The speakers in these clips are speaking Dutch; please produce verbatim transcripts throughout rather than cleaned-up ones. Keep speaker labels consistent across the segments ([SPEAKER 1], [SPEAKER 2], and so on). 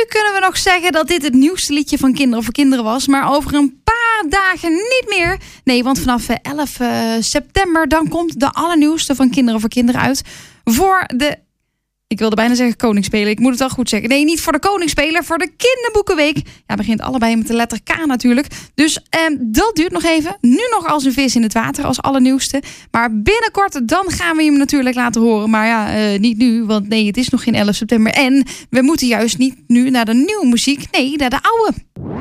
[SPEAKER 1] kunnen we nog zeggen dat dit het nieuwste liedje van Kinderen voor Kinderen was. Maar over een paar dagen niet meer. Nee, want vanaf elf september dan komt de allernieuwste van Kinderen voor Kinderen uit. Voor de... Ik wilde bijna zeggen koningsspelen. Ik moet het wel goed zeggen. Nee, niet voor de koningsspeler, voor de kinderboekenweek. Ja, begint allebei met de letter K natuurlijk. Dus eh, dat duurt nog even. Nu nog als een vis in het water, als allernieuwste. Maar binnenkort, dan gaan we hem natuurlijk laten horen. Maar ja, eh, niet nu, want nee, het is nog geen elf september. En we moeten juist niet nu naar de nieuwe muziek. Nee, naar de oude.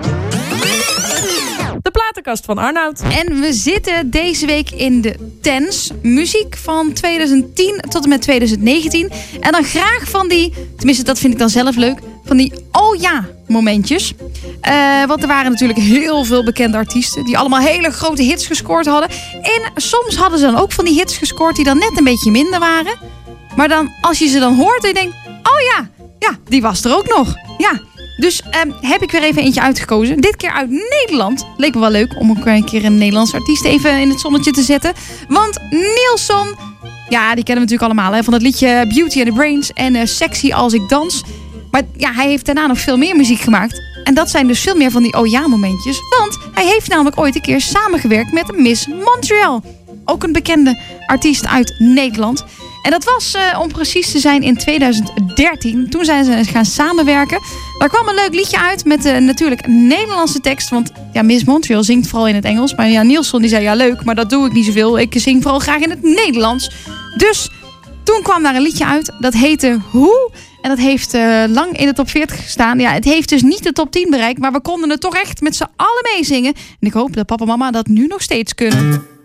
[SPEAKER 2] De platenkast van Arnoud.
[SPEAKER 1] En we zitten deze week in de tens. Muziek van twintig tien tot en met twintig negentien. En dan graag van die, tenminste dat vind ik dan zelf leuk, van die oh ja momentjes. Uh, want er waren natuurlijk heel veel bekende artiesten die allemaal hele grote hits gescoord hadden. En soms hadden ze dan ook van die hits gescoord die dan net een beetje minder waren. Maar dan, als je ze dan hoort en je denkt, oh ja, ja, die was er ook nog. Ja. Dus um, heb ik weer even eentje uitgekozen. Dit keer uit Nederland. Leek me wel leuk om ook een keer een Nederlandse artiest even in het zonnetje te zetten. Want Nilsson, ja, die kennen we natuurlijk allemaal. Hè, van het liedje Beauty and the Brains en uh, Sexy als ik dans. Maar ja, hij heeft daarna nog veel meer muziek gemaakt. En dat zijn dus veel meer van die oh ja momentjes. Want hij heeft namelijk ooit een keer samengewerkt met Miss Montreal. Ook een bekende artiest uit Nederland. En dat was, uh, om precies te zijn, in twintig dertien. Toen zijn ze gaan samenwerken. Daar kwam een leuk liedje uit met uh, natuurlijk Nederlandse tekst. Want ja, Miss Montreal zingt vooral in het Engels. Maar ja, Nilsson die zei, ja leuk, maar dat doe ik niet zoveel. Ik zing vooral graag in het Nederlands. Dus toen kwam daar een liedje uit. Dat heette Hoe. En dat heeft uh, lang in de top veertig gestaan. Ja, het heeft dus niet de top tien bereikt. Maar we konden het toch echt met z'n allen meezingen. En ik hoop dat papa en mama dat nu nog steeds kunnen.